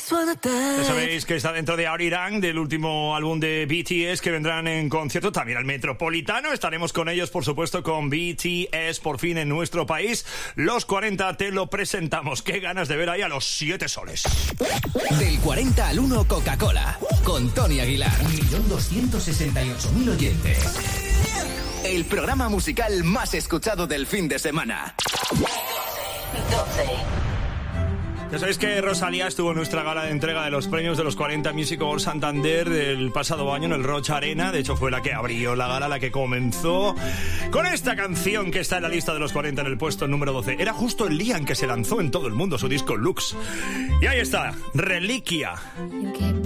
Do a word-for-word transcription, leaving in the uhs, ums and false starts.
Ya sabéis que está dentro de Arirang, del último álbum de B T S, que vendrán en concierto también al Metropolitano. Estaremos con ellos, por supuesto, con B T S por fin en nuestro país. Los cuarenta te lo presentamos. Qué ganas de ver ahí a los siete soles. Del cuarenta al uno, Coca-Cola, con Tony Aguilar. un millón doscientos sesenta y ocho mil oyentes. El programa musical más escuchado del fin de semana. Ya sabéis que Rosalía estuvo en nuestra gala de entrega de los premios de los cuarenta Music Awards Santander del pasado año en el Rocha Arena. De hecho, fue la que abrió la gala, la que comenzó con esta canción que está en la lista de los cuarenta en el puesto número doce. Era justo el día en que se lanzó en todo el mundo su disco Lux. Y ahí está, Reliquia.